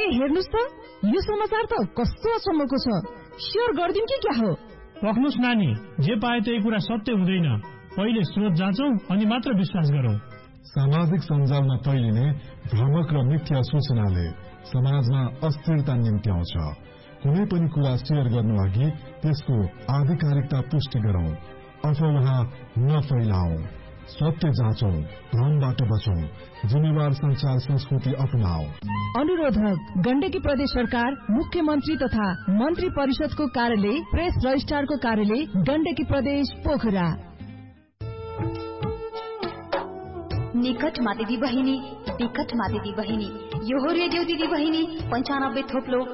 हेर्नुस् त, यो समाचार त कस्तो अचम्मको छ। शेयर गर्दिम कि क्या हो? पक्नुस् नानी, जे पाए त्यही कुरा सत्य हुँदैन। पहिले स्रोत जाँचौं अनि मात्र विश्वास गरौं। सामाजिक सञ्जालमा फैलिने भ्रामक र मिथ्या सूचनाले समाजमा अस्थिरता निम्त्याउँछ। कुनै पनि कुरा शेयर गर्नु अघि त्यसको आधिकारिकता पुष्टि गरौं। अफवाह नफैलाऊ, सत्य जाँचौं, भ्रमबाट बचौं, जिम्मेवार संचार संस्कृति अपनाऊ। अनुरोधक गण्डकी प्रदेश सरकार, मुख्यमन्त्री तथा मन्त्री परिषदको कार्यालय, प्रेस रजिस्ट्रारको कार्यालय, गण्डकी प्रदेश पोखरा। निकटमा दिदी बहिनी, विकटमा दिदी बहिनी, यो हो रेडियो दिदी बहिनी 95 थोप्लो